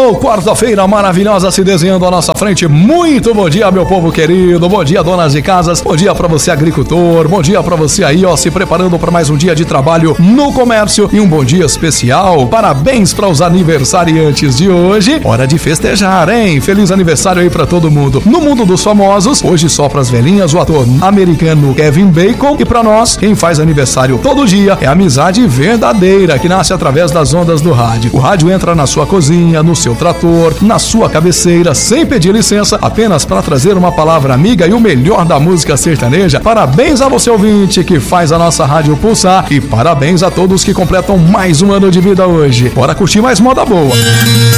Quarta-feira maravilhosa se desenhando à nossa frente. Muito bom dia, meu povo querido. Bom dia, donas de casas. Bom dia pra você, agricultor. Bom dia pra você aí, ó, se preparando para mais um dia de trabalho no comércio. E um bom dia especial. Parabéns para os aniversariantes de hoje. Hora de festejar, hein? Feliz aniversário aí pra todo mundo. No mundo dos famosos, hoje só pras velhinhas, o ator americano Kevin Bacon. E pra nós, quem faz aniversário todo dia é a amizade verdadeira que nasce através das ondas do rádio. O rádio entra na sua cozinha, no seu trator, na sua cabeceira, sem pedir licença, apenas para trazer uma palavra amiga e o melhor da música sertaneja. Parabéns a você, ouvinte, que faz a nossa rádio pulsar, e parabéns a todos que completam mais um ano de vida hoje. Bora curtir mais moda boa.